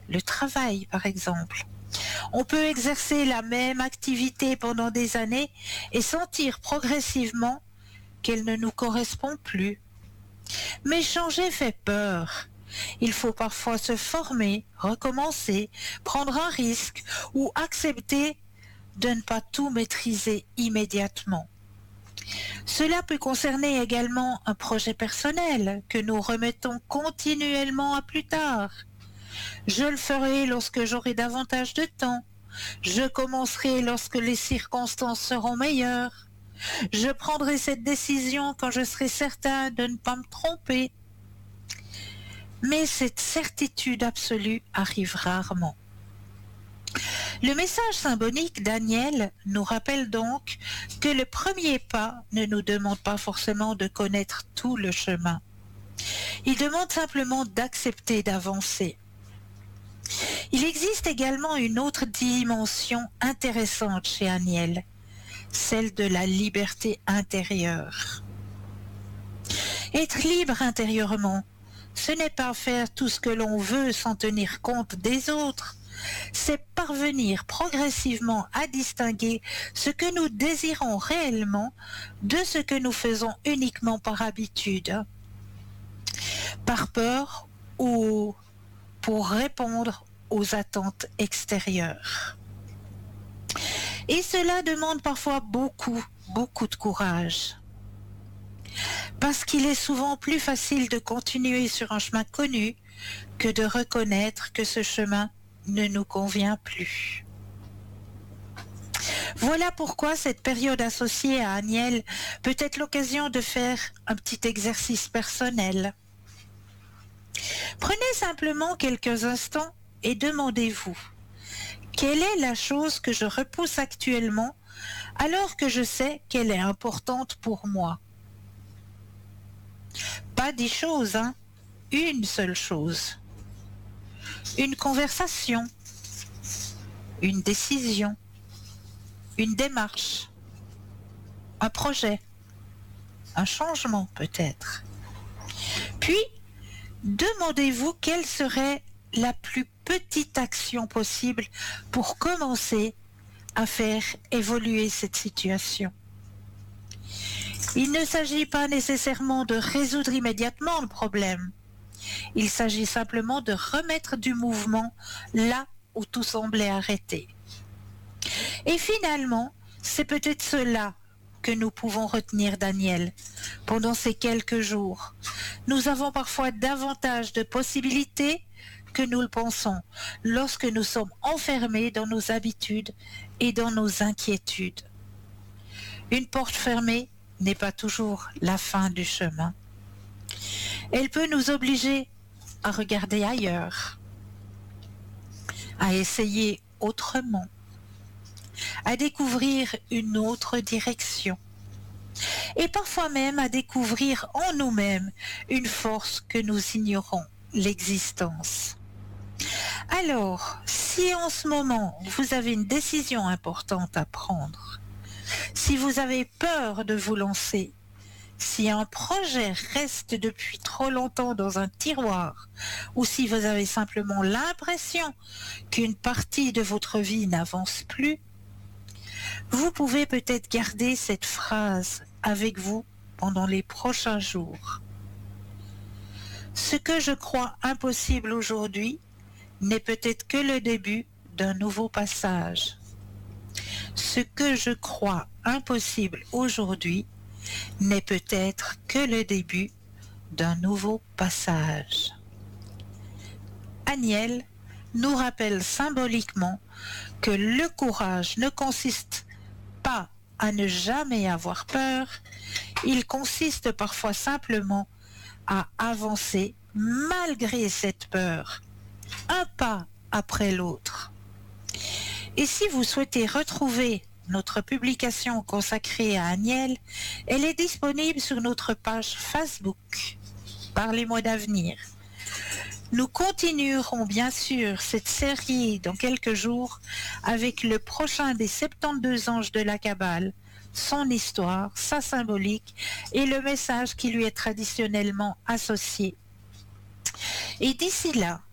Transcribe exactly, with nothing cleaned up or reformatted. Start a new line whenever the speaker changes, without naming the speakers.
le travail par exemple. On peut exercer la même activité pendant des années et sentir progressivement qu'elle ne nous correspond plus. Mais changer fait peur. Il faut parfois se former, recommencer, prendre un risque ou accepter de ne pas tout maîtriser immédiatement. Cela peut concerner également un projet personnel que nous remettons continuellement à plus tard. Je le ferai lorsque j'aurai davantage de temps. Je commencerai lorsque les circonstances seront meilleures. Je prendrai cette décision quand je serai certain de ne pas me tromper. Mais cette certitude absolue arrive rarement. Le message symbolique d'Aniel nous rappelle donc que le premier pas ne nous demande pas forcément de connaître tout le chemin. Il demande simplement d'accepter d'avancer. Il existe également une autre dimension intéressante chez Aniel, celle de la liberté intérieure. Être libre intérieurement, ce n'est pas faire tout ce que l'on veut sans tenir compte des autres. C'est parvenir progressivement à distinguer ce que nous désirons réellement de ce que nous faisons uniquement par habitude, par peur ou pour répondre aux attentes extérieures. Et cela demande parfois beaucoup, beaucoup de courage. Parce qu'il est souvent plus facile de continuer sur un chemin connu que de reconnaître que ce chemin ne nous convient plus. Voilà pourquoi cette période associée à Aniel peut être l'occasion de faire un petit exercice personnel. Prenez simplement quelques instants et demandez-vous, quelle est la chose que je repousse actuellement alors que je sais qu'elle est importante pour moi? Pas dix choses, hein? Une seule chose. Une conversation, une décision, une démarche, un projet, un changement peut-être. Puis, demandez-vous quelle serait la plus petite action possible pour commencer à faire évoluer cette situation. Il ne s'agit pas nécessairement de résoudre immédiatement le problème. Il s'agit simplement de remettre du mouvement là où tout semblait arrêté. Et finalement, c'est peut-être cela que nous pouvons retenir d'Aniel pendant ces quelques jours. Nous avons parfois davantage de possibilités que nous le pensons lorsque nous sommes enfermés dans nos habitudes et dans nos inquiétudes. Une porte fermée n'est pas toujours la fin du chemin. Elle peut nous obliger à regarder ailleurs, à essayer autrement, à découvrir une autre direction et parfois même à découvrir en nous-mêmes une force que nous ignorons l'existence. Alors, si en ce moment vous avez une décision importante à prendre, si vous avez peur de vous lancer, si un projet reste depuis trop longtemps dans un tiroir, ou si vous avez simplement l'impression qu'une partie de votre vie n'avance plus, vous pouvez peut-être garder cette phrase avec vous pendant les prochains jours. Ce que je crois impossible aujourd'hui n'est peut-être que le début d'un nouveau passage. Ce que je crois impossible aujourd'hui n'est peut-être que le début d'un nouveau passage. Aniel nous rappelle symboliquement que le courage ne consiste pas à ne jamais avoir peur, il consiste parfois simplement à avancer malgré cette peur, un pas après l'autre. Et si vous souhaitez retrouver notre publication consacrée à Aniel, elle est disponible sur notre page Facebook. Parlez-moi d'avenir. Nous continuerons bien sûr cette série dans quelques jours avec le prochain des soixante-douze anges de la Kabbale, son histoire, sa symbolique et le message qui lui est traditionnellement associé. Et d'ici là,